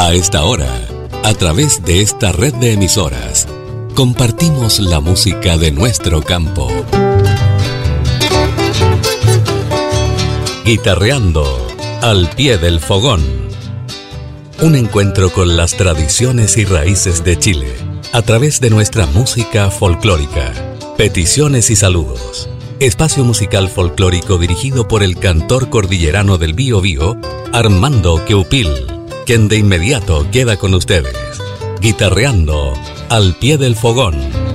A esta hora, a través de esta red de emisoras, compartimos la música de nuestro campo. Guitarreando al pie del fogón. Un encuentro con las tradiciones y raíces de Chile, a través de nuestra música folclórica. Peticiones y saludos. Espacio musical folclórico dirigido por el cantor cordillerano del Biobío, Armando Queupil, quien de inmediato queda con ustedes. Guitarreando al pie del fogón.